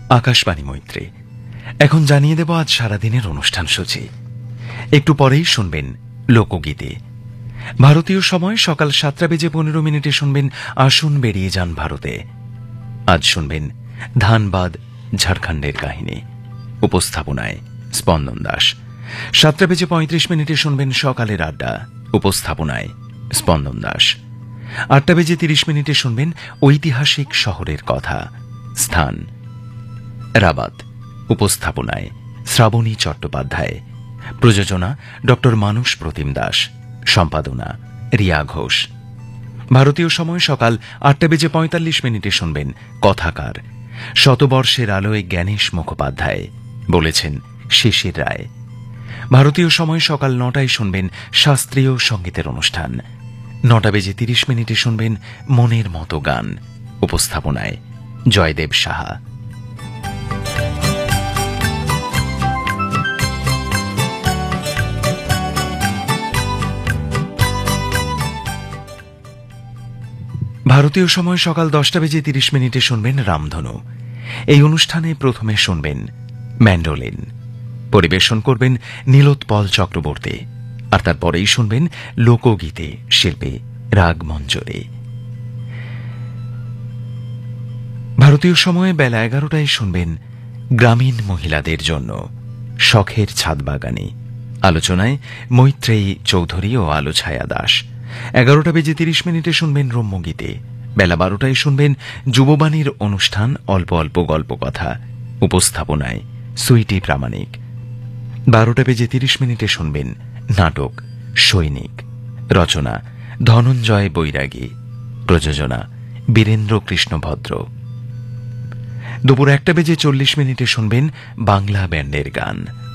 আকাশবাণী মৈত্রী। এখন জানিয়ে দেব আজ সারাদিনের অনুষ্ঠান সূচি। একটু পরেই শুনবেন লোকগীতি। ভারতীয় সময় সকাল 7:15 শুনবেন আসুন বেরিয়ে যান ভারতে। আজ শুনবেন ধানবাদ ঝাড়খণ্ডের কাহিনী। উপস্থাপনায় স্পন্দন দাস। 7:35 শুনবেন সকালের আড্ডা। উপস্থাপনায় স্পন্দন দাস। 8:30 শুনবেন ঐতিহাসিক শহরের কথা। স্থান রাবাত। উপস্থাপনায় শ্রাবণী চট্টোপাধ্যায়। প্রযোজনা ড মানুষ প্রতিম দাস। সম্পাদনা রিয়া ঘোষ। ভারতীয় সময় সকাল 8:45 শুনবেন কথাকার। শতবর্ষের আলোয় জ্ঞানেশ মুখোপাধ্যায় বলেছেন শিশির রায়। ভারতীয় সময় সকাল 9টায় শুনবেন শাস্ত্রীয় সঙ্গীতের অনুষ্ঠান। 9:30 শুনবেন মনের মতো গান। উপস্থাপনায় জয়দেব সাহা। ভারতীয় সময় সকাল 10:30 শুনবেন রামধনু। এই অনুষ্ঠানে প্রথমে শুনবেন ম্যান্ডোলিন। পরিবেশন করবেন নীলোৎপল চক্রবর্তী। আর তারপরেই শুনবেন লোকগীতে শিল্পী রাগ মঞ্জরি। ভারতীয় সময় বেলা 11টায় শুনবেন গ্রামীণ মহিলাদের জন্য শখের ছাদবাগানি। আলোচনায় মৈত্রেয়ী চৌধুরী ও আলোছায়া দাস। 11:30 শুনবেন রম্যগীতে। বেলা 12টায় শুনবেন যুববাণীর অনুষ্ঠান অল্প অল্প গল্প কথা। উপস্থাপনায় সুইটি প্রামাণিক। 12:30 শুনবেন নাটক সৈনিক। রচনা ধনঞ্জয় বৈরাগী। প্রযোজনা বীরেন্দ্র কৃষ্ণ ভদ্র। দুপুর 1:40 শুনবেন বাংলা ব্যান্ডের গান।